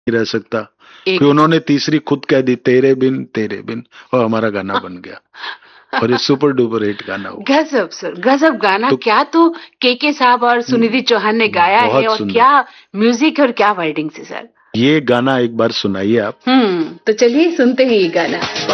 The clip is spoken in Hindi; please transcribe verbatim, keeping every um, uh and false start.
नहीं रह सकता, एक कि उन्होंने तीसरी खुद कह दी, तेरे बिन तेरे बिन, और हमारा गाना बन गया और ये सुपर डुपर हिट गाना हुआ। गजब सर, गजब गाना। तो क्या तो केके साहब और सुनिधि चौहान ने गाया है, बहुत और सुंदर क्या म्यूजिक और क्या वर्डिंग से सर। ये गाना एक बार सुनाइए आप। हम्म तो चलिए सुनते हैं ये गाना।